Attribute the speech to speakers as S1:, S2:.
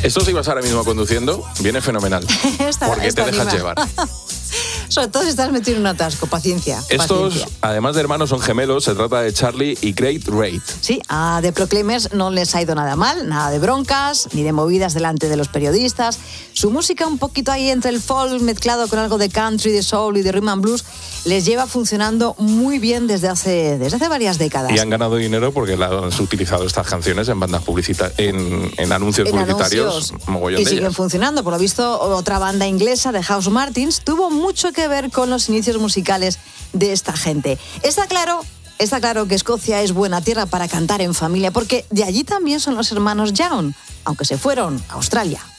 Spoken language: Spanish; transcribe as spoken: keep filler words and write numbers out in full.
S1: Esto si vas ahora mismo conduciendo, viene fenomenal.
S2: esta,
S1: porque
S2: esta
S1: te dejas
S2: anima.
S1: llevar.
S2: Sobre todo si estás metido en un atasco, paciencia.
S1: Estos,
S2: paciencia.
S1: además de hermanos, son gemelos. Se trata de Charlie y Great Rate.
S2: Sí, a The Proclaimers no les ha ido nada mal, nada de broncas, ni de movidas delante de los periodistas. Su música, un poquito ahí entre el folk mezclado con algo de country, de soul y de rhythm and blues, les lleva funcionando muy bien desde hace, desde hace varias décadas.
S1: Y han ganado dinero porque la, han utilizado estas canciones en bandas publicitarias, en, en anuncios
S2: En
S1: publicitarios,
S2: anuncios.
S1: mogollón
S2: Y
S1: de
S2: siguen
S1: ellas.
S2: funcionando. Por lo visto, otra banda inglesa de House Martins tuvo mucho que ver con los inicios musicales de esta gente. Está claro, está claro que Escocia es buena tierra para cantar en familia, porque de allí también son los hermanos Young, aunque se fueron a Australia.